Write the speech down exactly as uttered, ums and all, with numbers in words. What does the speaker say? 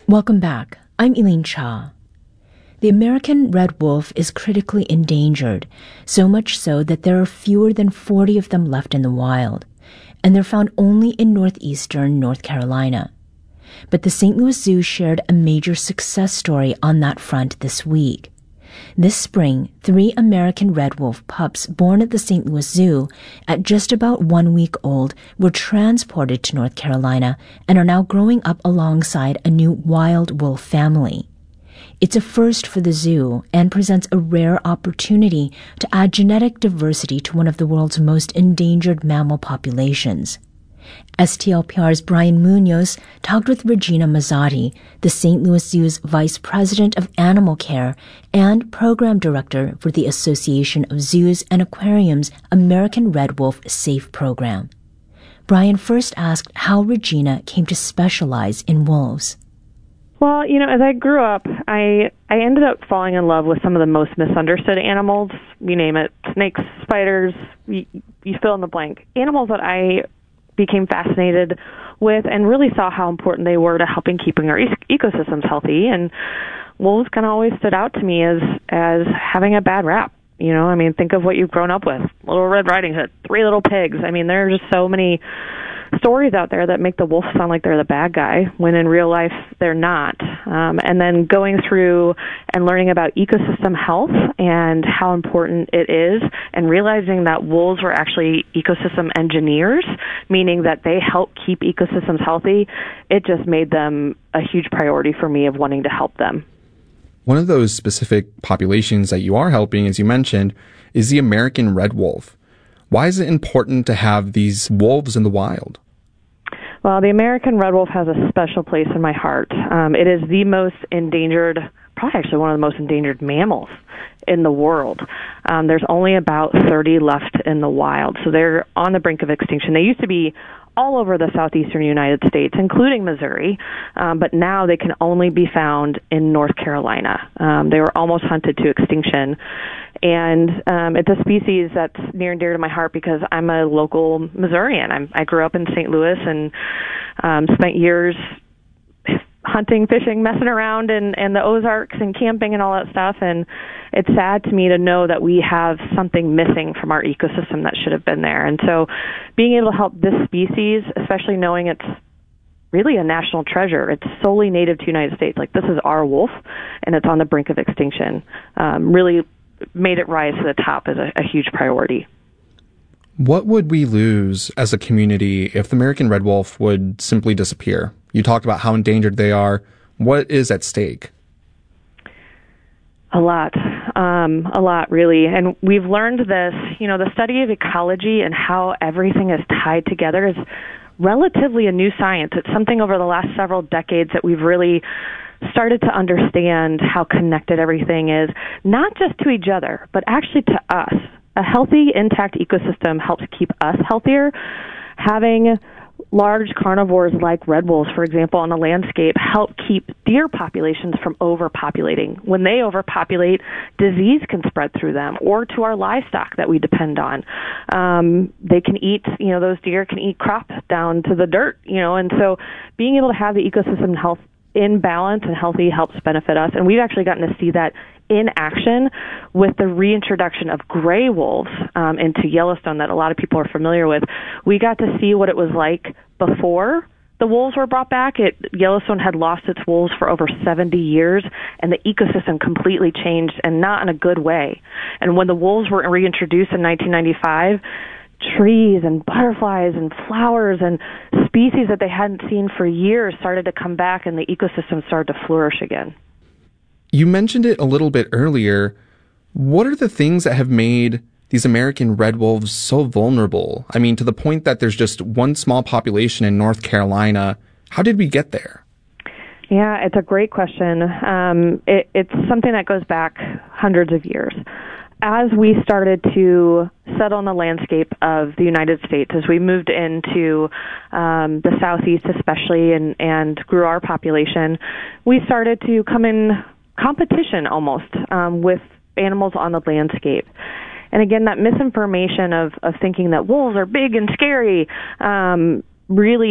Welcome back. I'm Elaine Cha. The American red wolf is critically endangered, so much so that there are fewer than forty of them left in the wild, and they're found only in northeastern North Carolina. But the Saint Louis Zoo shared a major success story on that front this week. This spring, three American red wolf pups born at the Saint Louis Zoo at just about one week old were transported to North Carolina and are now growing up alongside a new wild wolf family. It's a first for the zoo and presents a rare opportunity to add genetic diversity to one of the world's most endangered mammal populations. S T L P R's Brian Munoz talked with Regina Mazzotti, the Saint Louis Zoo's Vice President of Animal Care and Program Director for the Association of Zoos and Aquariums American Red Wolf SAFE program. Brian first asked how Regina came to specialize in wolves. Well, you know, as I grew up, I I ended up falling in love with some of the most misunderstood animals. You name it, snakes, spiders, you, you fill in the blank. Animals that I became fascinated with and really saw how important they were to helping keeping our e- ecosystems healthy. And wolves kind of always stood out to me as as having a bad rap. You know, I mean, think of what you've grown up with. Little Red Riding Hood, Three Little Pigs. I mean, there are just so many stories out there that make the wolf sound like they're the bad guy, when in real life they're not. Um, and then going through and learning about ecosystem health and how important it is, and realizing that wolves were actually ecosystem engineers, meaning that they help keep ecosystems healthy, it just made them a huge priority for me of wanting to help them. One of those specific populations that you are helping, as you mentioned, is the American red wolf. Why is it important to have these wolves in the wild? Well, the American red wolf has a special place in my heart. Um, it is the most endangered, probably actually one of the most endangered mammals in the world. Um, there's only about thirty left in the wild, so they're on the brink of extinction. They used to be all over the southeastern United States, including Missouri, um, but now they can only be found in North Carolina. Um, they were almost hunted to extinction. And um, it's a species that's near and dear to my heart because I'm a local Missourian. I'm, I grew up in Saint Louis and um, spent years hunting, fishing, messing around in, in the Ozarks and camping and all that stuff. And it's sad to me to know that we have something missing from our ecosystem that should have been there. And so being able to help this species, especially knowing it's really a national treasure, it's solely native to the United States. Like, this is our wolf, and it's on the brink of extinction. Um, really made it rise to the top as a, a huge priority. What would we lose as a community if the American red wolf would simply disappear? You talked about how endangered they are. What is at stake? A lot, um, a lot, really. And we've learned this, you know, the study of ecology and how everything is tied together is relatively a new science. It's something over the last several decades that we've really started to understand how connected everything is, not just to each other, but actually to us. A healthy, intact ecosystem helps keep us healthier. Having large carnivores like red wolves, for example, on the landscape help keep deer populations from overpopulating. When they overpopulate, disease can spread through them or to our livestock that we depend on. Um, they can eat, you know, those deer can eat crop down to the dirt, you know, and so being able to have the ecosystem health in balance and healthy helps benefit us. And we've actually gotten to see that in action with the reintroduction of gray wolves um, into Yellowstone that a lot of people are familiar with. We got to see what it was like before the wolves were brought back. It, Yellowstone had lost its wolves for over seventy years, and the ecosystem completely changed, and not in a good way. And when the wolves were reintroduced in nineteen ninety-five, trees and butterflies and flowers and species that they hadn't seen for years started to come back, and the ecosystem started to flourish again. You mentioned it a little bit earlier. What are the things that have made these American red wolves so vulnerable? I mean, to the point that there's just one small population in North Carolina. How did we get there? Yeah, it's a great question. Um, it, it's something that goes back hundreds of years. As we started to settle on the landscape of the United States, as we moved into um, the Southeast especially and, and grew our population, we started to come in competition almost um, with animals on the landscape. And again, that misinformation of, of thinking that wolves are big and scary um, really